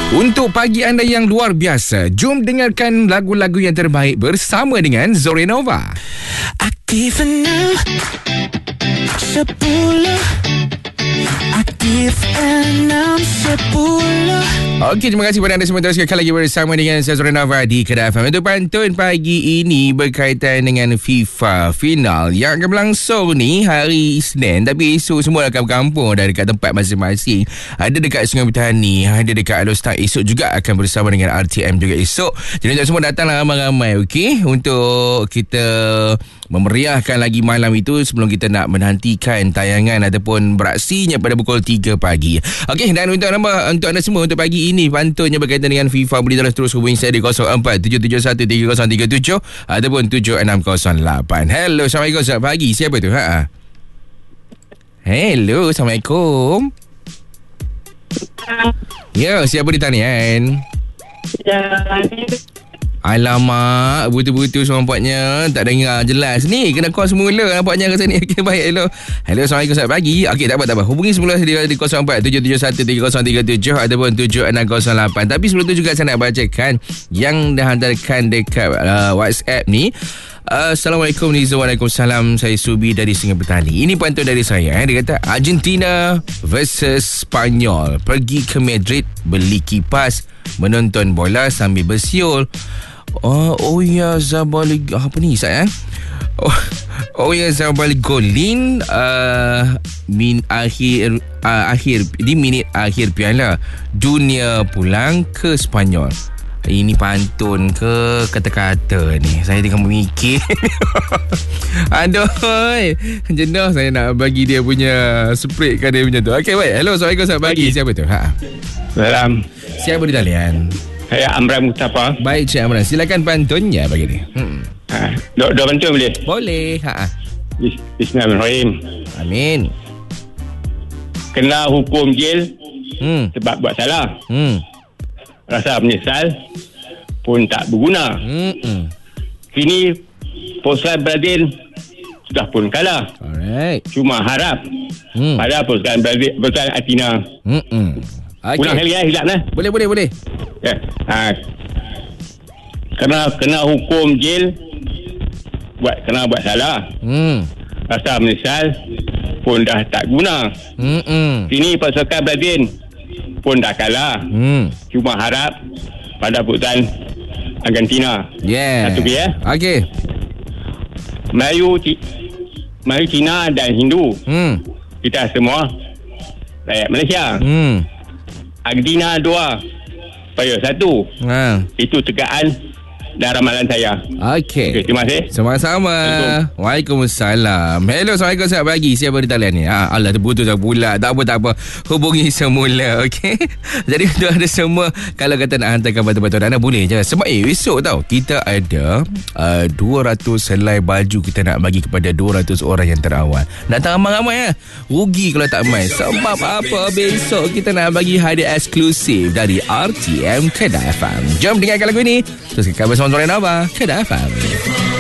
Untuk pagi anda yang luar biasa, jom dengarkan lagu-lagu yang terbaik bersama dengan Zorenova. Aktif 6 10 Aktif 6 10. Okey, terima kasih kepada anda semua terus sekali lagi bersama dengan saya Zorenova di Kedah FM. Untuk pantun pagi ini berkaitan dengan FIFA final yang akan berlangsung ni hari Isnin, tapi esok semua akan berkampung dah dekat tempat masing-masing. Ada dekat Sungai Petani, ada dekat Alostar. Esok juga akan bersama dengan RTM juga esok. Jadi tuan semua datanglah ramai-ramai, okey, untuk kita memeriahkan lagi malam itu sebelum kita nak menantikan tayangan ataupun beraksinya pada pukul 3 pagi. Okey, dan untuk anda semua untuk pagi ini pantunnya berkaitan dengan FIFA, boleh terus hubungi saya di 0477133037 ataupun 7608. Hello, Assalamualaikum, selamat pagi. Siapa tu? Hello, Assalamualaikum. Ya, siapa di talian? Alamak, betul-betul nampaknya tak dengar jelas ni. Kena call semula nampaknya kat sini. Okey, baik. Hello. Hello, Assalamualaikum, selamat pagi. Okey, tak apa. Hubungi semula di 0477133037 ataupun 7608. Tapi sebelum tu juga saya nak bacakan yang dah hantarkan dekat WhatsApp ni. Assalamualaikum Niza. Waalaikumsalam. Saya Subi dari Sungai Petani. Ini pantun dari saya. Dia kata Argentina versus Spanyol. Pergi ke Madrid, beli kipas, menonton bola sambil bersiul. Oh ya, Zabali apa ni Isat Oh ya, Zabali golin di minit akhir piala dunia pulang ke Spanyol. Ini pantun ke kata-kata ni? Saya tengah memikir. Aduh, jenuh saya nak bagi dia punya spread kan dia punya tu. Okey, baik. Hello, Assalamualaikum, selamat pagi. Siapa tu? Salam. Siapa di talian? Saya Amran Mustafa. Baik, Cik Amran. Silakan pantunnya bagi ni. Dua pantun boleh? Boleh. Bismillahirrahmanirrahim. Amin. Kena hukum jel sebab buat salah. Rasa menyesal pun tak berguna. Kini pasukan Brazil sudah pun kalah. Alright. Cuma harap pada pasukan Brazil, pasukan Argentina. Okay. Ulang kali hilap lah. Boleh. Ya. Kena hukum jel kena buat salah. Rasa menyesal pun dah tak guna. Kini pasukan Brazil pun dah kalah. Cuma harap pada putusan Argentina. Satu ya. Okey. Melayu, Cina dan Hindu. Kita semua rakyat Malaysia. Argentina 2, Spanyol 1. Itu tegaan dan ramalan saya. Okey. Terima kasih. Sama-sama. Waalaikumsalam. Hello, Assalamualaikum, selamat pagi. Siapa di talian ni? Allah, terputus dah pula. Tak apa. Hubungi semula, okey? Jadi untuk anda semua, kalau kata nak hantarkan bantuan-bantuan anda, boleh je. Sebab esok tau, kita ada 200 helai baju kita nak bagi kepada 200 orang yang terawal. Datang ramai-ramai rugi kalau tak main. Sebab apa? Besok kita nak bagi hadiah eksklusif dari RTM Kedah FM. Jom dengarkan lagu ini. Terus kita bersama Zorenova, Kedah FM.